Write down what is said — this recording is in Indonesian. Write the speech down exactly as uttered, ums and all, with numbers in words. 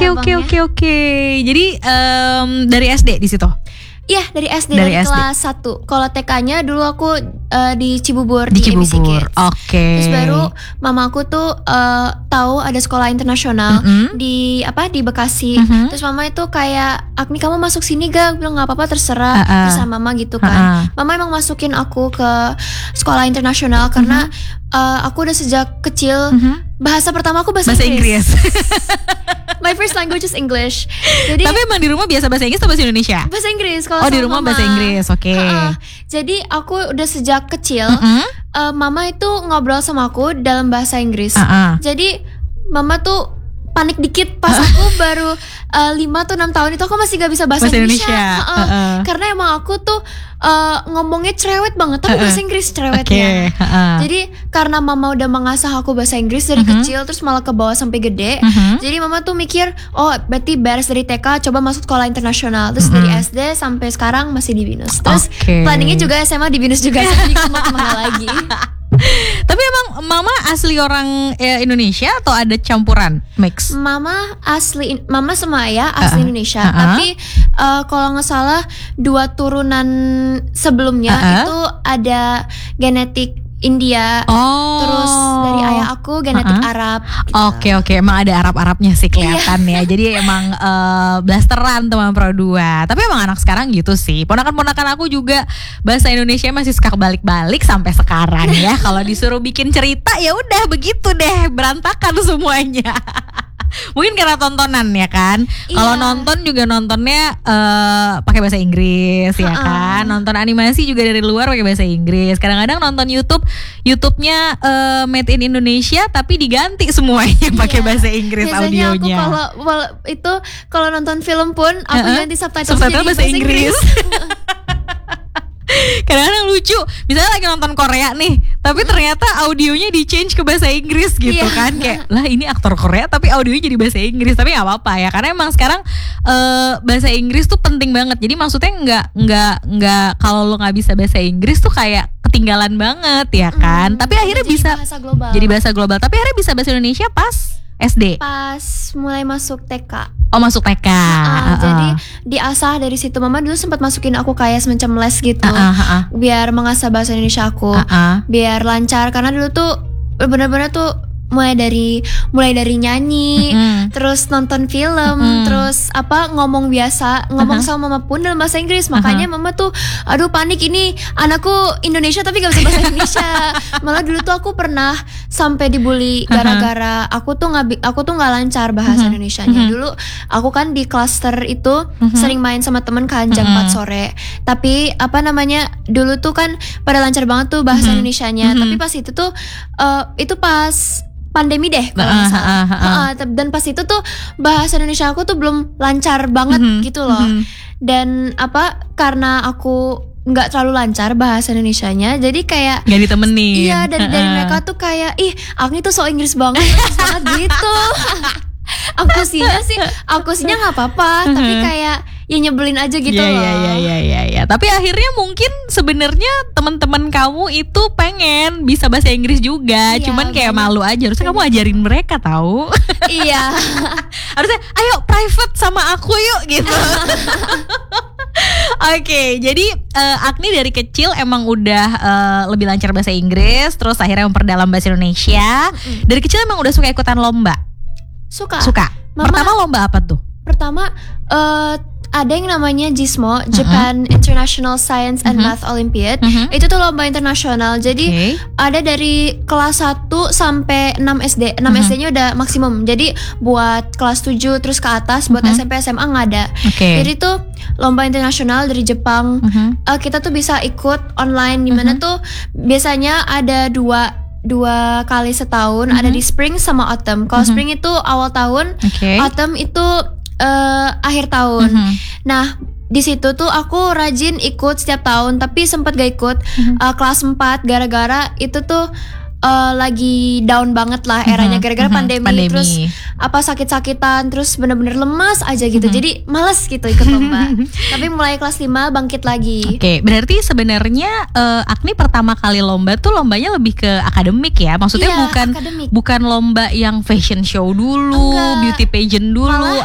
Oke oke oke oke. Jadi um, dari S D di situ. Iya dari S D dari, dari S D. Kelas satu. Kalau T K-nya dulu aku uh, di Cibubur di, di Cibubur. Oke. Okay. Terus baru mama aku tuh uh, tahu ada sekolah internasional mm-hmm. di apa di Bekasi. Mm-hmm. Terus mama itu kayak, "Agni kamu masuk sini gak?" Aku bilang nggak apa-apa terserah. Uh-uh. Terus sama mama gitu kan. Uh-uh. Mama emang masukin aku ke sekolah internasional karena mm-hmm. uh, aku udah sejak kecil mm-hmm. bahasa pertama aku bahasa, bahasa Inggris. Inggris. My first language is English. Jadi, tapi emang di rumah biasa bahasa Inggris atau bahasa Indonesia? Bahasa Inggris. Kalau oh di rumah mama. Bahasa Inggris, oke. Okay. Uh, jadi aku udah sejak kecil, uh-uh. uh, mama itu ngobrol sama aku dalam bahasa Inggris. Uh-uh. Jadi mama tuh panik dikit pas aku baru uh, lima atau enam tahun itu aku masih gak bisa bahasa, bahasa Indonesia, Indonesia. Uh, uh. Karena emang aku tuh uh, ngomongnya cerewet banget, tapi uh, uh. bahasa Inggris cerewetnya. Okay. Uh-uh. Jadi karena mama udah mengasah aku bahasa Inggris dari uh-huh. kecil, terus malah ke bawah sampai gede. Uh-huh. Jadi mama tuh mikir, oh berarti beres dari T K coba masuk sekolah internasional. Terus uh-huh. dari S D sampai sekarang masih di BINUS. Terus okay. planningnya juga S M A di BINUS juga, jadi kemana-mana lagi. Tapi emang mama asli orang eh, Indonesia atau ada campuran mix? Mama asli, mama sama ayah asli uh-uh. Indonesia. Uh-uh. Tapi uh, kalau nggak salah dua turunan sebelumnya uh-uh. itu ada genetik India, oh. terus dari ayah aku genetik uh-uh. Arab. Gitu. Oke oke, emang ada Arab-Arabnya sih kelihatan ya. Jadi emang uh, blasteran teman Pro dua. Tapi emang anak sekarang gitu sih. Ponakan-ponakan aku juga bahasa Indonesia masih suka balik-balik sampai sekarang ya. Kalau disuruh bikin cerita ya udah begitu deh, berantakan semuanya. Mungkin karena tontonan ya kan. Iya. Kalau nonton juga nontonnya uh, pakai bahasa Inggris ya kan. Nonton animasi juga dari luar pakai bahasa Inggris. Kadang-kadang nonton YouTube, YouTube-nya uh, made in Indonesia tapi diganti semuanya pakai iya. bahasa Inggris. Biasanya audionya. Aku kalau itu kalau nonton film pun aku uh-huh. ganti subtitle jadi bahasa Inggris. Kadang-kadang lucu, misalnya lagi nonton Korea nih, tapi ternyata audionya di change ke bahasa Inggris gitu yeah. kan, kayak lah ini aktor Korea tapi audionya jadi bahasa Inggris. Tapi nggak apa-apa ya, karena emang sekarang uh, bahasa Inggris tuh penting banget. Jadi maksudnya nggak nggak nggak kalau lo nggak bisa bahasa Inggris tuh kayak ketinggalan banget ya kan. Mm, tapi akhirnya jadi bisa bahasa global. jadi bahasa global. Tapi akhirnya bisa bahasa Indonesia pas S D. Pas mulai masuk T K. Oh masuk T K. Nah, uh, uh-uh. Jadi diasah dari situ. Mama dulu sempat masukin aku kayak semacam les gitu, uh-uh, uh-uh. biar mengasah bahasa Indonesia aku, uh-uh. biar lancar. Karena dulu tuh benar-benar tuh mulai dari mulai dari nyanyi, mm-hmm. terus nonton film, mm-hmm. terus apa ngomong biasa, ngomong uh-huh. sama mama pun dalam bahasa Inggris. Makanya uh-huh. mama tuh, aduh panik ini anakku Indonesia tapi gak bisa bahasa Indonesia. Malah dulu tuh aku pernah sampai dibully gara-gara aku tuh nggak aku tuh nggak lancar bahasa uh-huh. Indonesianya. Dulu aku kan di klaster itu uh-huh. sering main sama temen kan jam uh-huh. empat sore. Tapi apa namanya dulu tuh kan pada lancar banget tuh bahasa uh-huh. Indonesianya. Uh-huh. Tapi pas itu tuh uh, itu pas pandemi deh kalau nggak salah. Uh, uh, uh, uh. Dan pas itu tuh bahasa Indonesia aku tuh belum lancar banget mm-hmm. gitu loh. Mm-hmm. Dan apa karena aku nggak terlalu lancar bahasa Indonesianya, jadi kayak nggak ditemenin. Iya, dari dari mereka tuh kayak ih Agni tuh so Inggris banget, Inggris banget gitu. Aku sihnya sih, aku sihnya nggak apa-apa, tapi kayak ya nyebelin aja gitu yeah, loh. Iya iya iya iya ya. Tapi akhirnya mungkin sebenarnya teman-teman kamu itu pengen bisa bahasa Inggris juga, yeah, cuman kayak bener. Malu aja. Harusnya kamu ajarin mereka tahu. Iya. Harusnya ayo private sama aku yuk gitu. Oke, okay, jadi uh, Agni dari kecil emang udah uh, lebih lancar bahasa Inggris, terus akhirnya memperdalam bahasa Indonesia. Mm. Dari kecil emang udah suka ikutan lomba? Suka. Suka. Mama, pertama lomba apa tuh? Pertama uh, ada yang namanya JISMO, Japan uh-huh. International Science and uh-huh. Math Olympiad. Uh-huh. Itu tuh lomba internasional. Jadi okay. ada dari kelas satu sampai enam S D. enam uh-huh. S D-nya udah maksimum. Jadi buat kelas tujuh terus ke atas, buat uh-huh. S M P S M A nggak ada. Okay. Jadi tuh lomba internasional dari Jepang. Uh-huh. Uh, kita tuh bisa ikut online di mana uh-huh. tuh biasanya ada dua dua kali setahun, uh-huh. ada di spring sama autumn. Kalau uh-huh. spring itu awal tahun, okay. autumn itu uh, akhir tahun. Uh-huh. Nah, di situ tuh aku rajin ikut setiap tahun, tapi sempat gak ikut uh-huh. uh, kelas empat gara-gara itu tuh uh, lagi down banget lah eranya gara-gara uh-huh. pandemi, pandemi, terus apa sakit-sakitan, terus bener-bener lemas aja gitu. Uh-huh. Jadi malas gitu ikut lomba. Tapi mulai kelas lima bangkit lagi. Oke, okay, berarti sebenarnya uh, Agni pertama kali lomba tuh lombanya lebih ke akademik ya. Maksudnya iya, bukan akademik. Bukan lomba yang fashion show dulu, enggak. Beauty pageant dulu. Malah